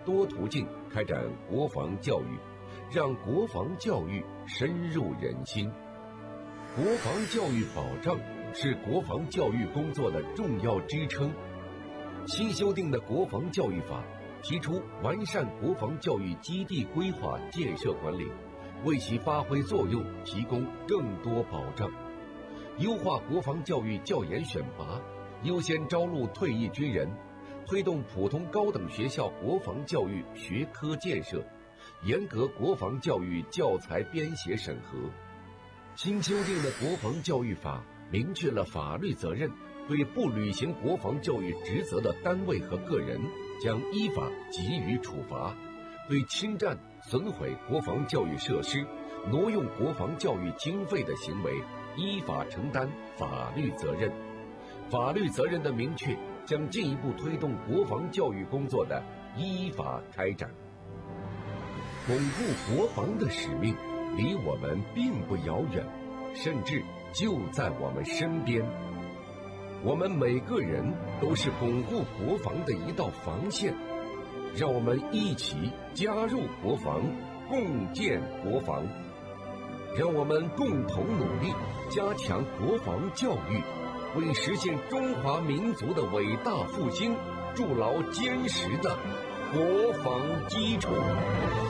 多途径开展国防教育，让国防教育深入人心。国防教育保障是国防教育工作的重要支撑。新修订的国防教育法提出完善国防教育基地规划建设管理，为其发挥作用提供更多保障。优化国防教育教研选拔，优先招录退役军人，推动普通高等学校国防教育学科建设，严格国防教育教材编写审核。新修订的国防教育法明确了法律责任，对不履行国防教育职责的单位和个人将依法给予处罚，对侵占、损毁国防教育设施、挪用国防教育经费的行为依法承担法律责任。法律责任的明确将进一步推动国防教育工作的依法开展。巩固国防的使命离我们并不遥远，甚至就在我们身边。我们每个人都是巩固国防的一道防线，让我们一起加入国防，共建国防。让我们共同努力，加强国防教育，为实现中华民族的伟大复兴筑牢坚实的国防基础。